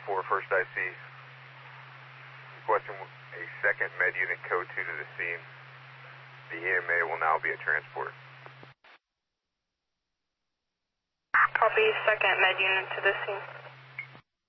4, first IC. Requesting a second med unit code 2 to the scene. The EMA will now be at transport. Copy, second med unit to the scene.